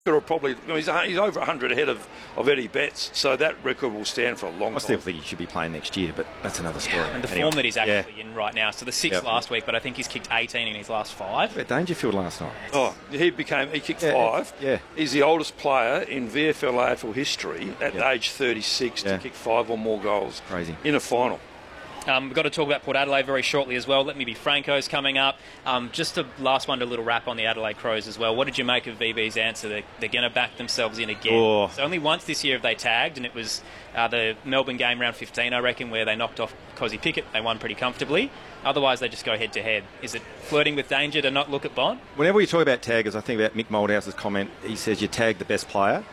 Or probably, he's over 100 ahead of Eddie Betts, so that record will stand for a long time. I still think he should be playing next year, but that's another story. And the form that he's actually in right now. So the 6 last week, but I think he's kicked 18 in his last 5. At Dangerfield last night. Oh, he kicked 5. Yeah. He's the oldest player in VFL AFL history at age 36 to kick 5 or more goals. Crazy. In a final. We've got to talk about Port Adelaide very shortly as well. Let Me Be Franco's coming up. Just a last one, a little wrap on the Adelaide Crows as well. What did you make of VB's answer? They're going to back themselves in again. Oh. So only once this year have they tagged, and it was the Melbourne game round 15, I reckon, where they knocked off Cozzy Pickett. They won pretty comfortably. Otherwise, they just go head-to-head. Is it flirting with danger to not look at Bond? Whenever we talk about taggers, I think about Mick Moldhouse's comment. He says you tag the best player.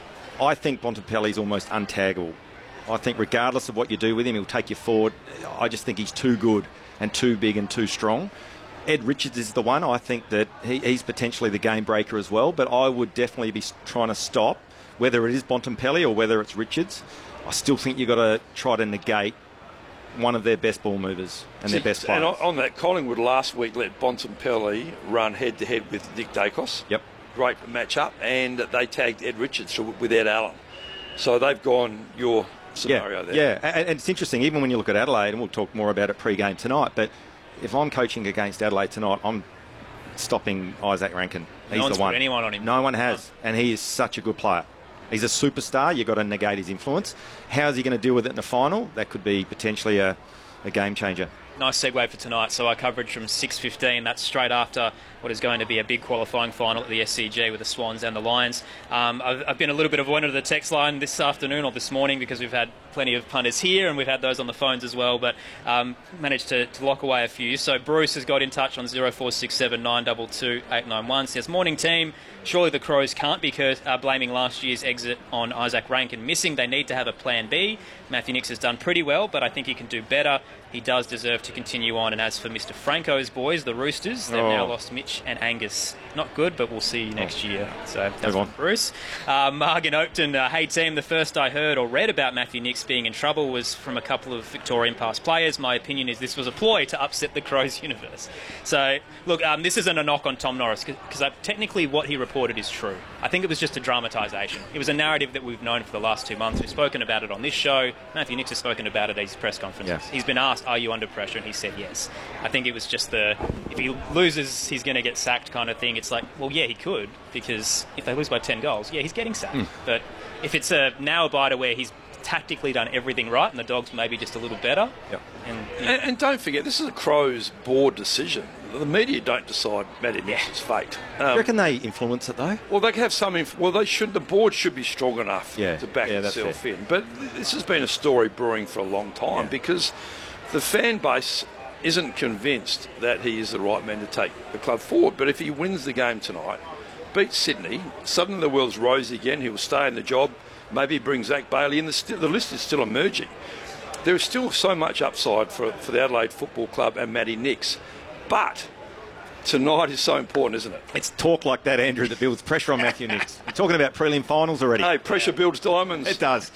I think Bontempelli's almost untaggable. I think regardless of what you do with him, he'll take you forward. I just think he's too good and too big and too strong. Ed Richards is the one. I think that he's potentially the game breaker as well, but I would definitely be trying to stop, whether it is Bontempelli or whether it's Richards. I still think you've got to try to negate one of their best ball movers and their best players. And on that, Collingwood last week let Bontempelli run head-to-head with Nick Dacos. Yep. Great match-up, and they tagged Ed Richards with Ed Allen. So they've gone your scenario there. Yeah, and it's interesting, even when you look at Adelaide, and we'll talk more about it pre-game tonight, but if I'm coaching against Adelaide tonight, I'm stopping Isaac Rankin. He's no one's the one. put anyone on him. No one has, and he is such a good player. He's a superstar. You've got to negate his influence. How's he going to deal with it in the final? That could be potentially a game changer. Nice segue for tonight. So our coverage from 6:15. That's straight after what is going to be a big qualifying final at the SCG with the Swans and the Lions. I've been a little bit avoidant of the text line this afternoon or this morning because we've had plenty of punters here and we've had those on the phones as well, but managed to lock away a few. So Bruce has got in touch on 0467 922 891. Says, morning team. Surely the Crows can't be blaming last year's exit on Isaac Rankin missing. They need to have a plan B. Matthew Nicks has done pretty well, but I think he can do better. He does deserve to continue on. And as for Mr. Franco's boys, the Roosters, they've now lost Mitch and Angus. Not good, but we'll see next year. So that's from Bruce. Margan Oakton, hey team, the first I heard or read about Matthew Nicks being in trouble was from a couple of Victorian past players. My opinion is this was a ploy to upset the Crows universe. So, look, this isn't a knock on Tom Norris, because technically what he reported is true. I think it was just a dramatisation. It was a narrative that we've known for the last 2 months. We've spoken about it on this show. Matthew Nicks has spoken about it at his press conferences. Yeah. He's been asked, are you under pressure? And he said yes. I think it was just if he loses, he's going to get sacked kind of thing. It's like, well, yeah, he could, because if they lose by 10 goals, yeah, he's getting sacked. But if it's a now-abider where he's tactically done everything right and the Dogs maybe just a little better. Yep. And don't forget, this is a Crows board decision. The media don't decide Matty Nicks' fate. Do you reckon they influence it though? Well, they can have some. They should. The board should be strong enough to back itself in. But this has been a story brewing for a long time because the fan base isn't convinced that he is the right man to take the club forward. But if he wins the game tonight, beats Sydney, suddenly the world's rosy again. He will stay in the job. Maybe bring Zach Bailey in. The list is still emerging. There is still so much upside for the Adelaide Football Club and Matty Nicks. But tonight is so important, isn't it? It's talk like that, Andrew, that builds pressure on Matthew Nicks. You're talking about prelim finals already. Hey, pressure builds diamonds. It does.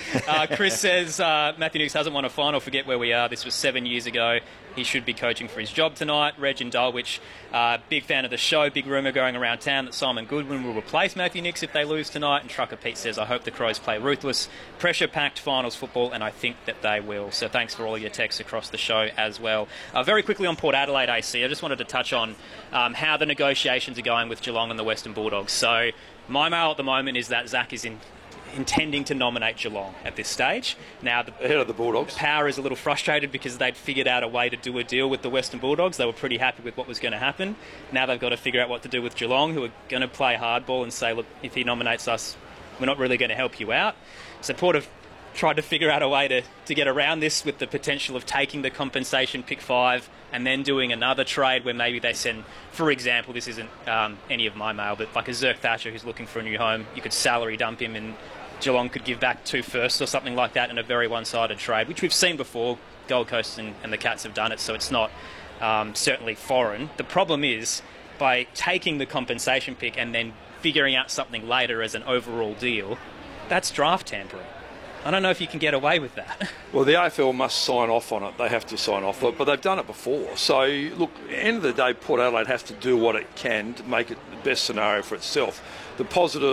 Chris says Matthew Nicks hasn't won a final. Forget where we are. This was 7 years ago. He should be coaching for his job tonight. Reg in Dulwich, big fan of the show. Big rumour going around town that Simon Goodwin will replace Matthew Nicks if they lose tonight. And Trucker Pete says, I hope the Crows play ruthless, pressure-packed finals football, and I think that they will. So thanks for all your texts across the show as well. Very quickly on Port Adelaide AC, I just wanted to touch on how the negotiations are going with Geelong and the Western Bulldogs. So my mail at the moment is that Zach is intending to nominate Geelong at this stage. Now, ahead of the Bulldogs. Power is a little frustrated because they'd figured out a way to do a deal with the Western Bulldogs. They were pretty happy with what was going to happen. Now they've got to figure out what to do with Geelong, who are going to play hardball and say, look, if he nominates us, we're not really going to help you out. So Port have tried to figure out a way to get around this with the potential of taking the compensation pick 5 and then doing another trade where maybe they send, for example, this isn't any of my mail, but like a Zerk Thatcher who's looking for a new home, you could salary dump him and Geelong could give back 2 firsts or something like that in a very one-sided trade, which we've seen before. Gold Coast and the Cats have done it, so it's not certainly foreign. The problem is, by taking the compensation pick and then figuring out something later as an overall deal, that's draft tampering. I don't know if you can get away with that. Well, the AFL must sign off on it. They have to sign off on it, but they've done it before. So, look, at the end of the day, Port Adelaide has to do what it can to make it the best scenario for itself. the positive